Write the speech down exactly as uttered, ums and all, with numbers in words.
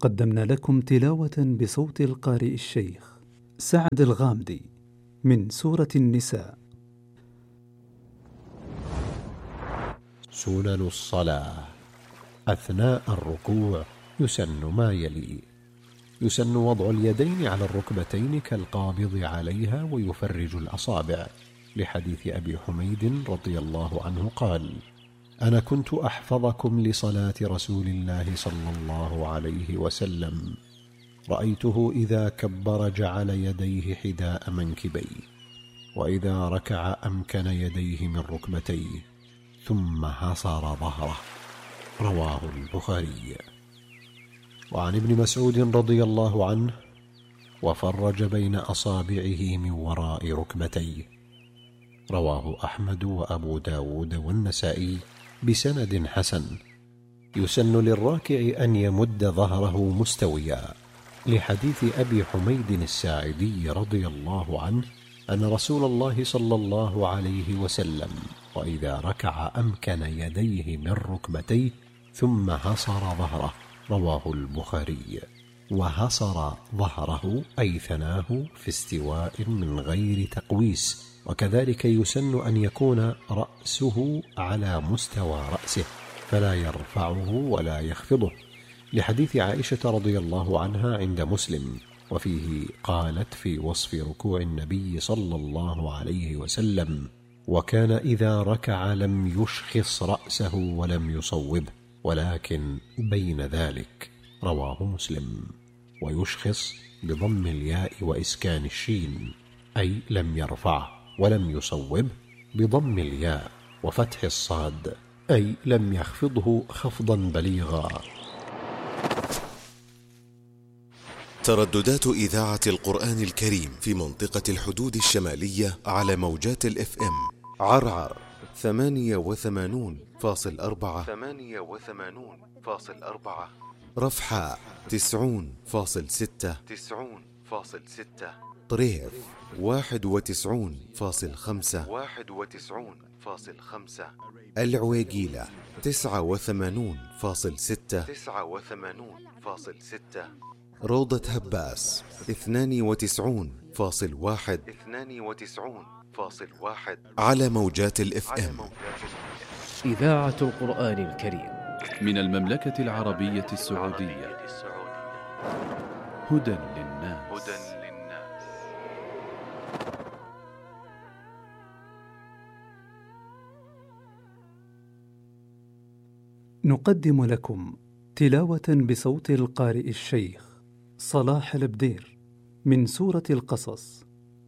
قدمنا لكم تلاوة بصوت القارئ الشيخ سعد الغامدي من سورة النساء. سنن الصلاة. أثناء الركوع يسن ما يلي: يسن وضع اليدين على الركبتين كالقابض عليها ويفرج الأصابع، لحديث أبي حميد رضي الله عنه قال: أنا كنت أحفظكم لصلاة رسول الله صلى الله عليه وسلم، رأيته إذا كبر جعل يديه حذاء منكبيه، وإذا ركع أمكن يديه من ركبتيه ثم حصر ظهره. رواه البخاري. وعن ابن مسعود رضي الله عنه: وفرج بين أصابعه من وراء ركبتيه. رواه أحمد وأبو داود والنسائي بسند حسن. يسن للراكع أن يمد ظهره مستويا، لحديث أبي حميد الساعدي رضي الله عنه أن رسول الله صلى الله عليه وسلم وإذا ركع أمكن يديه من ركبتيه ثم حصر ظهره. رواه البخاري. وحصر ظهره أي ثناه في استواء من غير تقويس. وكذلك يسن أن يكون رأسه على مستوى رأسه فلا يرفعه ولا يخفضه، لحديث عائشة رضي الله عنها عند مسلم، وفيه قالت في وصف ركوع النبي صلى الله عليه وسلم: وكان إذا ركع لم يشخص رأسه ولم يصوبه ولكن بين ذلك. رواه مسلم. ويشخص بضم الياء وإسكان الشين، أي لم يرفعه، ولم يصوبه بضم الياء وفتح الصاد، أي لم يخفضه خفضا بليغا. ترددات إذاعة القرآن الكريم في منطقة الحدود الشمالية على موجات الاف ام: عرعر ثمانية وثمانون فاصل أربعة ثمانية وثمانون فاصل أربعة، رفحاء تسعون فاصل ستة تسعون فاصل ستة، طريف واحد وتسعون فاصل خمسة واحد وتسعون فاصل خمسة، العويقيلة تسعة وثمانون فاصل ستة تسعة وثمانون فاصل ستة، روضة هباس اثنان وتسعون فاصل واحد اثنان وتسعون فاصل واحد، على موجات الاف ام. إذاعة القرآن الكريم من المملكة العربية السعودية. هدى للناس. هدى للناس. نقدم لكم تلاوة بصوت القارئ الشيخ صلاح البدير من سورة القصص.